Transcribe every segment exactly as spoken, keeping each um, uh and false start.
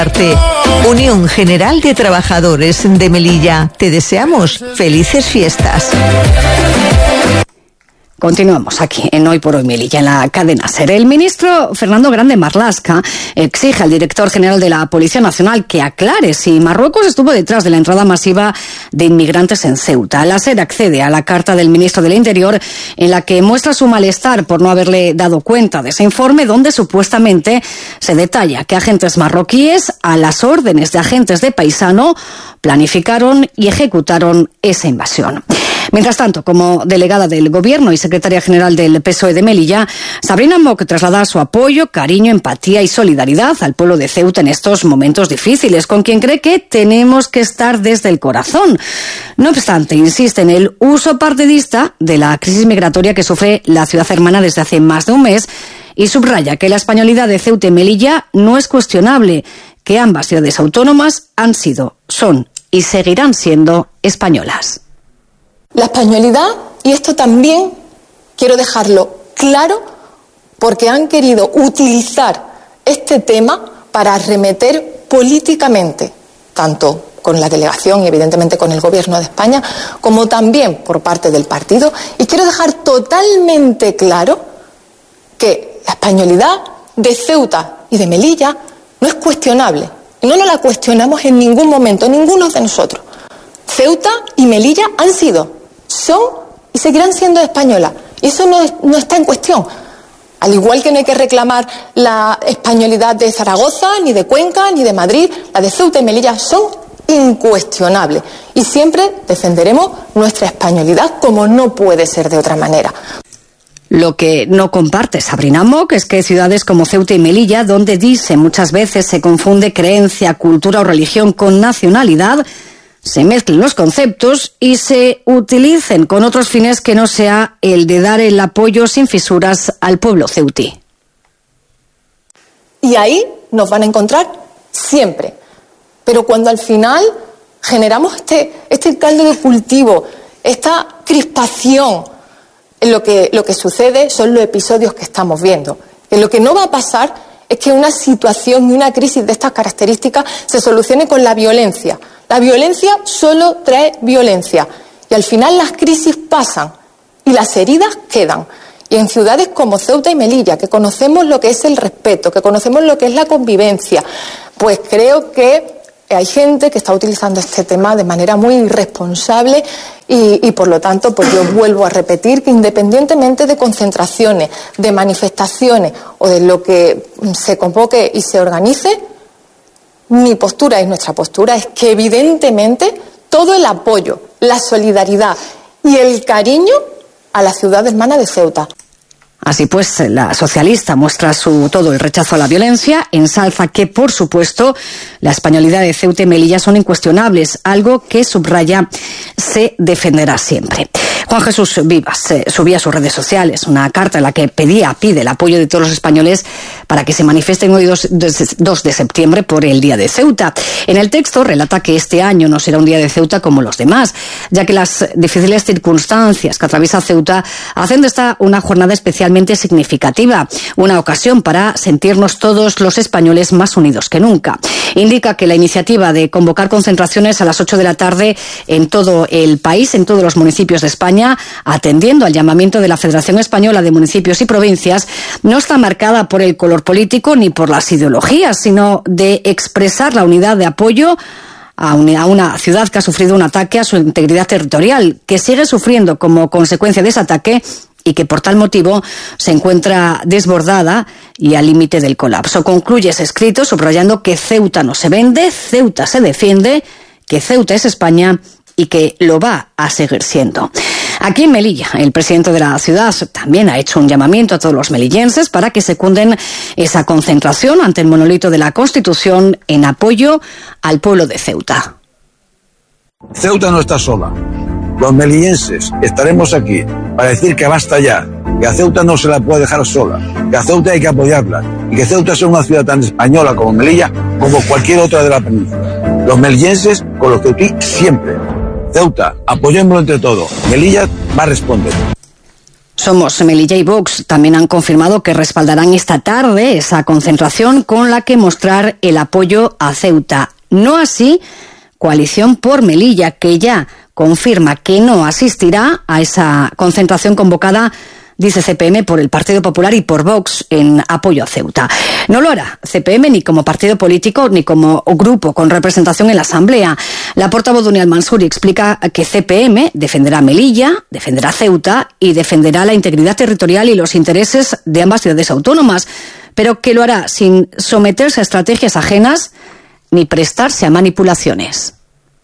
Unión General de Trabajadores de Melilla. Te deseamos felices fiestas. Continuamos aquí en Hoy por Hoy Melilla, en la cadena SER. El ministro Fernando Grande Marlaska exige al director general de la Policía Nacional que aclare si Marruecos estuvo detrás de la entrada masiva de inmigrantes en Ceuta. La SER accede a la carta del ministro del Interior en la que muestra su malestar por no haberle dado cuenta de ese informe donde supuestamente se detalla que agentes marroquíes, a las órdenes de agentes de Paisano, planificaron y ejecutaron esa invasión. Mientras tanto, como delegada del Gobierno y secretaria general del P S O E de Melilla, Sabrina Mock traslada su apoyo, cariño, empatía y solidaridad al pueblo de Ceuta en estos momentos difíciles, con quien cree que tenemos que estar desde el corazón. No obstante, insiste en el uso partidista de la crisis migratoria que sufre la ciudad hermana desde hace más de un mes y subraya que la españolidad de Ceuta y Melilla no es cuestionable, que ambas ciudades autónomas han sido, son y seguirán siendo españolas. La españolidad, y esto también quiero dejarlo claro, porque han querido utilizar este tema para arremeter políticamente, tanto con la delegación y evidentemente con el Gobierno de España, como también por parte del partido. Y quiero dejar totalmente claro que la españolidad de Ceuta y de Melilla no es cuestionable. Y no nos la cuestionamos en ningún momento, ninguno de nosotros. Ceuta y Melilla han sido, son y seguirán siendo españolas. Y eso no, no está en cuestión. Al igual que no hay que reclamar la españolidad de Zaragoza, ni de Cuenca, ni de Madrid, la de Ceuta y Melilla son incuestionables. Y siempre defenderemos nuestra españolidad como no puede ser de otra manera. Lo que no comparte Sabrina Mock es que ciudades como Ceuta y Melilla, donde dice muchas veces se confunde creencia, cultura o religión con nacionalidad, se mezclen los conceptos y se utilicen con otros fines que no sea el de dar el apoyo sin fisuras al pueblo ceutí. Y ahí nos van a encontrar siempre. Pero cuando al final generamos este, este caldo de cultivo, esta crispación, lo que, lo que sucede son los episodios que estamos viendo. Que lo que no va a pasar es que una situación y una crisis de estas características se solucione con la violencia. La violencia solo trae violencia. Y al final las crisis pasan y las heridas quedan. Y en ciudades como Ceuta y Melilla, que conocemos lo que es el respeto, que conocemos lo que es la convivencia, pues creo que hay gente que está utilizando este tema de manera muy irresponsable y, y por lo tanto pues yo vuelvo a repetir que independientemente de concentraciones, de manifestaciones o de lo que se convoque y se organice, mi postura y nuestra postura es que evidentemente todo el apoyo, la solidaridad y el cariño a la ciudad hermana de Ceuta. Así pues, la socialista muestra su todo el rechazo a la violencia, ensalza que, por supuesto, la españolidad de Ceuta y Melilla son incuestionables, algo que subraya se defenderá siempre. Juan Jesús Vivas eh, subía a sus redes sociales una carta en la que pedía, pide el apoyo de todos los españoles para que se manifiesten hoy dos de septiembre por el Día de Ceuta. En el texto relata que este año no será un Día de Ceuta como los demás, ya que las difíciles circunstancias que atraviesa Ceuta hacen de esta una jornada especialmente significativa, una ocasión para sentirnos todos los españoles más unidos que nunca. Indica que la iniciativa de convocar concentraciones a las ocho de la tarde en todo el país, en todos los municipios de España, atendiendo al llamamiento de la Federación Española de Municipios y Provincias, no está marcada por el color político ni por las ideologías, sino de expresar la unidad de apoyo a una ciudad que ha sufrido un ataque a su integridad territorial, que sigue sufriendo como consecuencia de ese ataque y que por tal motivo se encuentra desbordada y al límite del colapso. Concluye ese escrito subrayando que Ceuta no se vende, Ceuta se defiende, que Ceuta es España y que lo va a seguir siendo. Aquí en Melilla, el presidente de la ciudad también ha hecho un llamamiento a todos los melillenses para que secunden esa concentración ante el monolito de la Constitución en apoyo al pueblo de Ceuta. Ceuta no está sola. Los melillenses estaremos aquí para decir que basta ya, que a Ceuta no se la puede dejar sola, que a Ceuta hay que apoyarla y que Ceuta es una ciudad tan española como Melilla como cualquier otra de la península. Los melillenses con los ceutí siempre. Ceuta, apoyémoslo entre todos. Melilla va a responder. Somos Melilla y Vox también han confirmado que respaldarán esta tarde esa concentración con la que mostrar el apoyo a Ceuta. No así Coalición por Melilla, que ya confirma que no asistirá a esa concentración convocada, dice C P M, por el Partido Popular y por Vox en apoyo a Ceuta. No lo hará C P M ni como partido político ni como grupo con representación en la Asamblea. La portavoz Duni Al-Mansuri explica que C P M defenderá Melilla, defenderá Ceuta y defenderá la integridad territorial y los intereses de ambas ciudades autónomas, pero que lo hará sin someterse a estrategias ajenas ni prestarse a manipulaciones.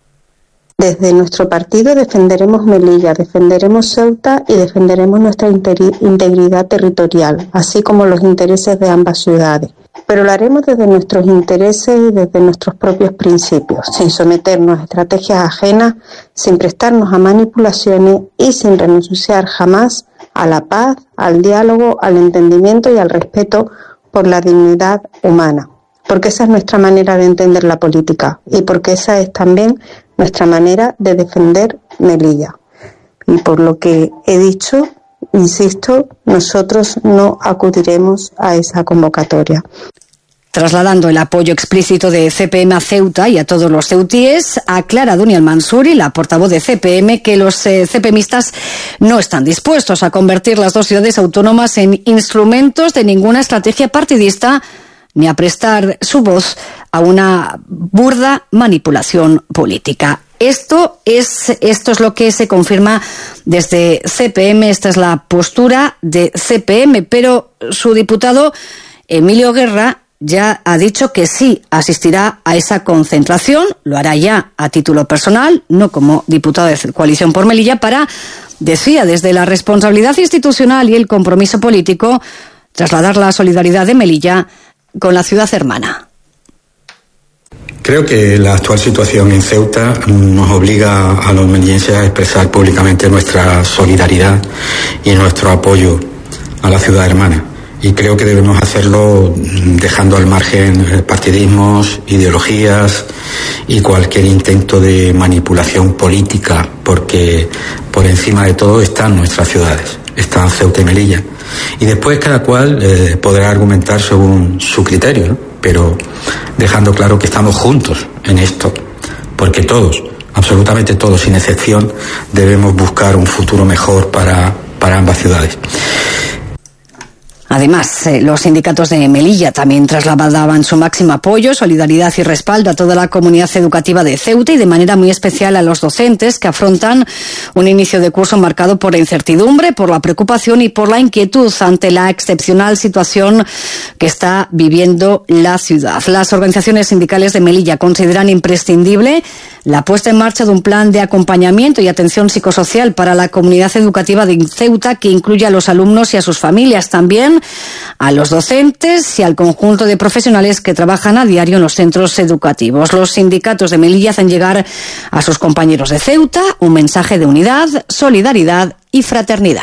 Desde nuestro partido defenderemos Melilla, defenderemos Ceuta y defenderemos nuestra integridad territorial, así como los intereses de ambas ciudades. Pero lo haremos desde nuestros intereses y desde nuestros propios principios, sin someternos a estrategias ajenas, sin prestarnos a manipulaciones y sin renunciar jamás a la paz, al diálogo, al entendimiento y al respeto por la dignidad humana. Porque esa es nuestra manera de entender la política y porque esa es también nuestra manera de defender Melilla. Y por lo que he dicho, insisto, nosotros no acudiremos a esa convocatoria. Trasladando el apoyo explícito de C P M a Ceuta y a todos los ceutíes, aclara Duni Al-Mansuri, la portavoz de C P M, que los eh, CPMistas no están dispuestos a convertir las dos ciudades autónomas en instrumentos de ninguna estrategia partidista ni a prestar su voz a una burda manipulación política. Esto es, esto es lo que se confirma desde C P M, esta es la postura de C P M, pero su diputado Emilio Guerra ya ha dicho que sí asistirá a esa concentración, lo hará ya a título personal, no como diputado de Coalición por Melilla, para, decía, desde la responsabilidad institucional y el compromiso político, trasladar la solidaridad de Melilla con la ciudad hermana. Creo que la actual situación en Ceuta nos obliga a los melillenses a expresar públicamente nuestra solidaridad y nuestro apoyo a la ciudad hermana. Y creo que debemos hacerlo dejando al margen partidismos, ideologías y cualquier intento de manipulación política, porque por encima de todo están nuestras ciudades, están Ceuta y Melilla. Y después cada cual eh, podrá argumentar según su criterio, ¿no? Pero dejando claro que estamos juntos en esto, porque todos, absolutamente todos, sin excepción, debemos buscar un futuro mejor para, para ambas ciudades. Además, eh, los sindicatos de Melilla también trasladaban su máximo apoyo, solidaridad y respaldo a toda la comunidad educativa de Ceuta y de manera muy especial a los docentes que afrontan un inicio de curso marcado por la incertidumbre, por la preocupación y por la inquietud ante la excepcional situación que está viviendo la ciudad. Las organizaciones sindicales de Melilla consideran imprescindible la puesta en marcha de un plan de acompañamiento y atención psicosocial para la comunidad educativa de Ceuta que incluya a los alumnos y a sus familias, también a los docentes y al conjunto de profesionales que trabajan a diario en los centros educativos. Los sindicatos de Melilla hacen llegar a sus compañeros de Ceuta un mensaje de unidad, solidaridad y fraternidad.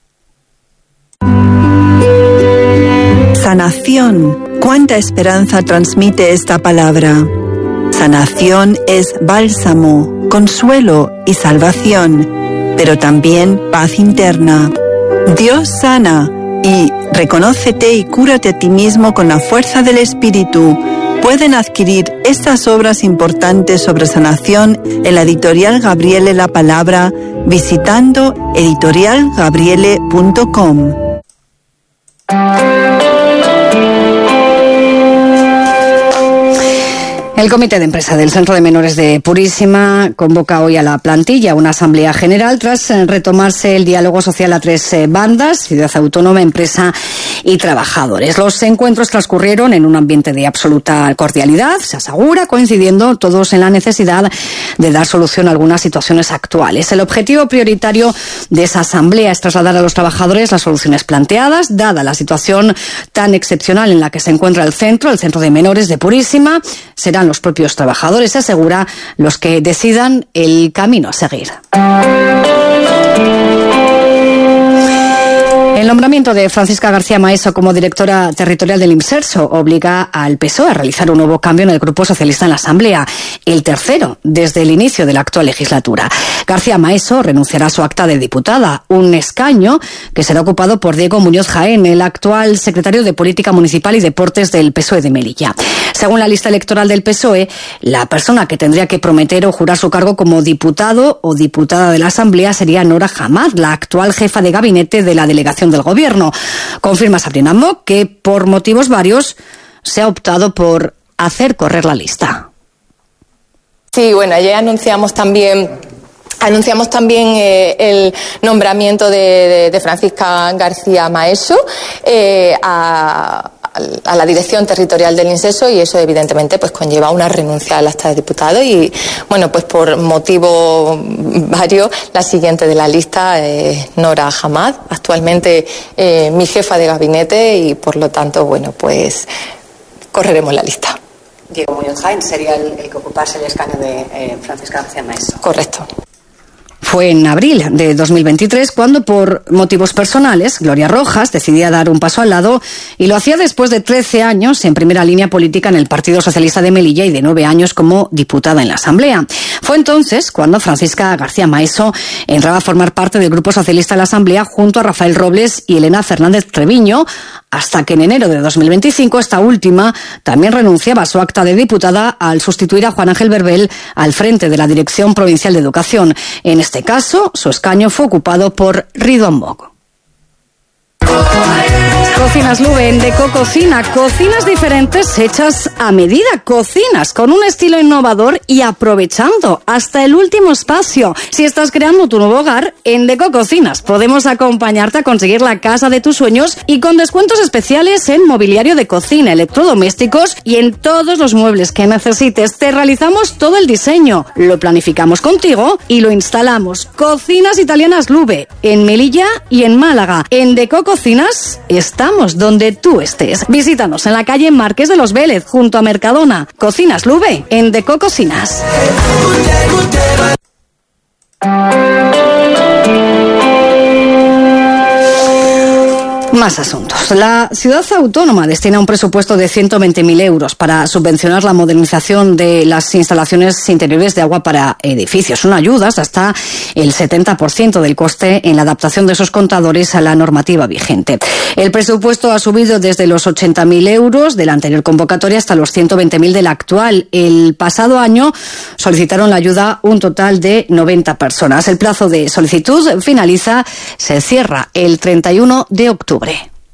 Sanación. ¿Cuánta esperanza transmite esta palabra? Sanación es bálsamo, consuelo y salvación, pero también paz interna. Dios sana y reconócete y cúrate a ti mismo con la fuerza del Espíritu. Pueden adquirir estas obras importantes sobre sanación en la editorial Gabriele La Palabra visitando editorial gabriele punto com. El Comité de Empresa del Centro de Menores de Purísima convoca hoy a la plantilla una asamblea general tras retomarse el diálogo social a tres bandas, ciudad autónoma, empresa y trabajadores. Los encuentros transcurrieron en un ambiente de absoluta cordialidad, se asegura, coincidiendo todos en la necesidad de dar solución a algunas situaciones actuales. El objetivo prioritario de esa asamblea es trasladar a los trabajadores las soluciones planteadas, dada la situación tan excepcional en la que se encuentra el centro, el Centro de Menores de Purísima. Serán los propios trabajadores, se asegura, los que decidan el camino a seguir. El nombramiento de Francisca García Maeso como directora territorial del Imserso obliga al P S O E a realizar un nuevo cambio en el Grupo Socialista en la Asamblea, el tercero desde el inicio de la actual legislatura. García Maeso renunciará a su acta de diputada, un escaño que será ocupado por Diego Muñoz Jaén, el actual secretario de Política Municipal y Deportes del P S O E de Melilla. Según la lista electoral del P S O E, la persona que tendría que prometer o jurar su cargo como diputado o diputada de la Asamblea sería Nora Hamad, la actual jefa de gabinete de la delegación del Gobierno. Confirma Sabrina Mock que por motivos varios se ha optado por hacer correr la lista. Sí, bueno, ayer anunciamos también Anunciamos también eh, el nombramiento de, de, de Francisca García Maeso eh, a, a la dirección territorial del Inserso, y eso evidentemente pues conlleva una renuncia al acta de diputado, y bueno, pues por motivos varios la siguiente de la lista es Nora Hamad, actualmente eh, mi jefa de gabinete, y por lo tanto bueno, pues correremos la lista. Diego Muñoz Jaén sería el, el que ocupase el escaño de eh, Francisca García Maeso. Correcto. Fue en abril de dos mil veintitrés cuando, por motivos personales, Gloria Rojas decidía dar un paso al lado, y lo hacía después de trece años en primera línea política en el Partido Socialista de Melilla y de nueve años como diputada en la Asamblea. Fue entonces cuando Francisca García Maeso entraba a formar parte del Grupo Socialista en la Asamblea junto a Rafael Robles y Elena Fernández Treviño, hasta que en enero de dos mil veinticinco esta última también renunciaba a su acta de diputada al sustituir a Juan Ángel Berbel al frente de la Dirección Provincial de Educación. En este caso, su escaño fue ocupado por Ridwan Mock. Cocinas Lube en Deco Cocina, cocinas diferentes hechas a medida, cocinas con un estilo innovador y aprovechando hasta el último espacio. Si estás creando tu nuevo hogar, en Deco Cocinas podemos acompañarte a conseguir la casa de tus sueños, y con descuentos especiales en mobiliario de cocina, electrodomésticos y en todos los muebles que necesites. Te realizamos todo el diseño, lo planificamos contigo y lo instalamos. Cocinas Italianas Lube en Melilla y en Málaga. En Deco Cocinas estamos donde tú estés. Visítanos en la calle Marqués de los Vélez, junto a Mercadona. Cocinas Lube, en Deco Cocinas. Más asuntos. La ciudad autónoma destina un presupuesto de ciento veinte mil euros para subvencionar la modernización de las instalaciones interiores de agua para edificios. Son ayudas hasta el setenta por ciento del coste en la adaptación de esos contadores a la normativa vigente. El presupuesto ha subido desde los ochenta mil euros de la anterior convocatoria hasta los ciento veinte mil de la actual. El pasado año solicitaron la ayuda un total de noventa personas. El plazo de solicitud finaliza, se cierra el treinta y uno de octubre.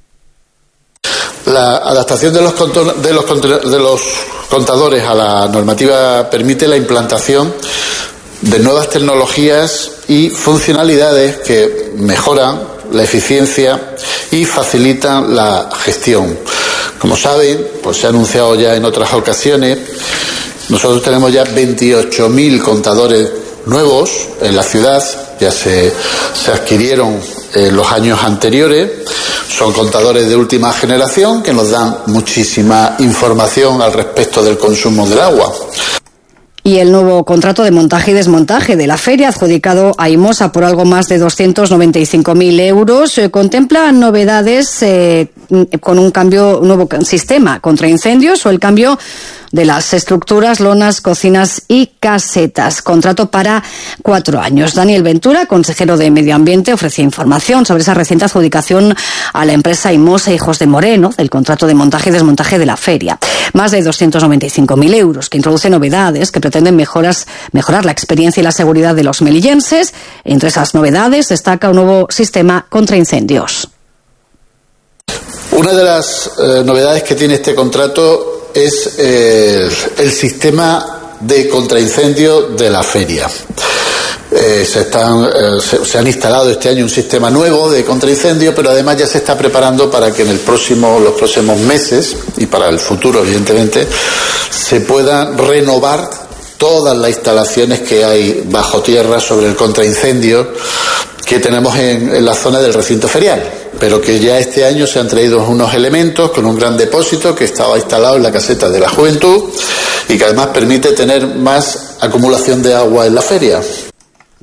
La adaptación de los, de, los, de los contadores a la normativa permite la implantación de nuevas tecnologías y funcionalidades que mejoran la eficiencia y facilitan la gestión. Como saben, pues se ha anunciado ya en otras ocasiones, nosotros tenemos ya veintiocho mil contadores nuevos en la ciudad, ya se, se adquirieron en los años anteriores. Son contadores de última generación que nos dan muchísima información al respecto del consumo del agua. Y el nuevo contrato de montaje y desmontaje de la feria, adjudicado a Imosa por algo más de doscientos noventa y cinco mil euros, eh, contempla novedades eh, con un cambio, un nuevo sistema contra incendios o el cambio de las estructuras, lonas, cocinas y casetas. Contrato para cuatro años. Daniel Ventura, consejero de Medio Ambiente, ofrecía información sobre esa reciente adjudicación a la empresa Imosa Hijos de Moreno del contrato de montaje y desmontaje de la feria. Más de doscientos noventa y cinco mil euros, que introduce novedades que pretenden mejoras, mejorar la experiencia y la seguridad de los melillenses. Entre esas novedades destaca un nuevo sistema contra incendios. Una de las eh, novedades que tiene este contrato es eh, el sistema de contraincendio de la feria. Eh, se, están, eh, se, se han instalado este año un sistema nuevo de contraincendio, pero además ya se está preparando para que en el próximo, los próximos meses y para el futuro, evidentemente, se puedan renovar todas las instalaciones que hay bajo tierra sobre el contraincendio que tenemos en, en la zona del recinto ferial, pero que ya este año se han traído unos elementos con un gran depósito que estaba instalado en la caseta de la Juventud y que además permite tener más acumulación de agua en la feria.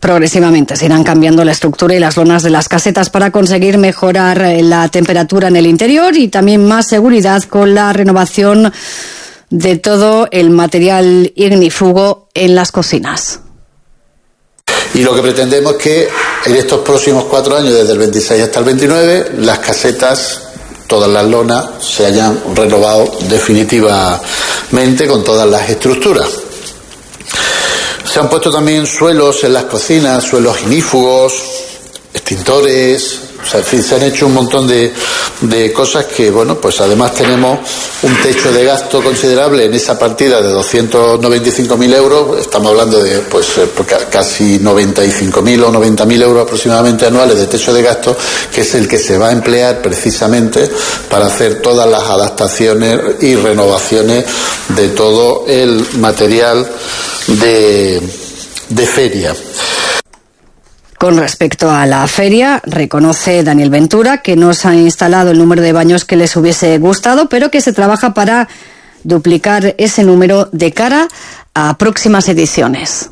Progresivamente se irán cambiando la estructura y las lonas de las casetas para conseguir mejorar la temperatura en el interior y también más seguridad con la renovación de todo el material ignífugo en las cocinas. Y lo que pretendemos es que en estos próximos cuatro años, desde el veintiséis hasta el veintinueve, las casetas, todas las lonas, se hayan renovado definitivamente con todas las estructuras. Se han puesto también suelos en las cocinas, suelos ignífugos, extintores, o sea, en fin, se han hecho un montón de, de cosas que, bueno, pues además tenemos un techo de gasto considerable en esa partida de doscientos noventa y cinco mil euros, estamos hablando de pues casi noventa y cinco mil o noventa mil euros aproximadamente anuales de techo de gasto, que es el que se va a emplear precisamente para hacer todas las adaptaciones y renovaciones de todo el material de, de feria. Con respecto a la feria, reconoce Daniel Ventura que no se ha instalado el número de baños que les hubiese gustado, pero que se trabaja para duplicar ese número de cara a próximas ediciones.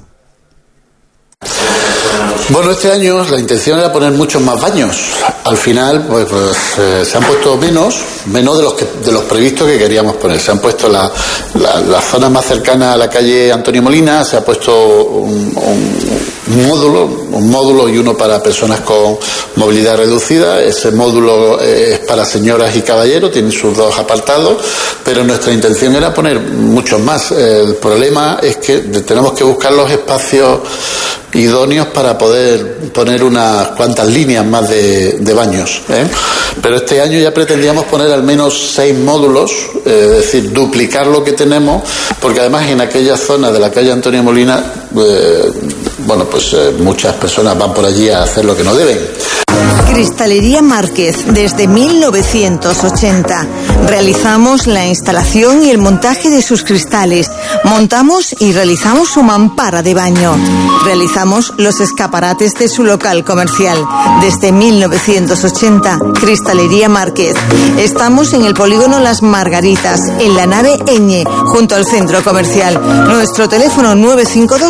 Bueno, este año la intención era poner muchos más baños. Al final, pues, pues eh, se han puesto menos, menos de los que, de los previstos que queríamos poner. Se han puesto la, la, la zona más cercana a la calle Antonio Molina, se ha puesto un, un, un módulo, un módulo y uno para personas con movilidad reducida. Ese módulo es para señoras y caballeros, tiene sus dos apartados, pero nuestra intención era poner muchos más. El problema es que tenemos que buscar los espacios idóneos para poder poner unas cuantas líneas más de, de baños, ¿eh? Pero este año ya pretendíamos poner al menos seis módulos, eh, es decir, duplicar lo que tenemos, porque además en aquella zona de la calle Antonio Molina, eh, bueno, pues eh, muchas personas van por allí a hacer lo que no deben. Cristalería Márquez, desde mil novecientos ochenta. Realizamos la instalación y el montaje de sus cristales. Montamos y realizamos su mampara de baño. Realizamos los escaparates de su local comercial. Desde mil novecientos ochenta, Cristalería Márquez. Estamos en el polígono Las Margaritas, en la nave Eñe, junto al centro comercial. Nuestro teléfono nueve cinco dos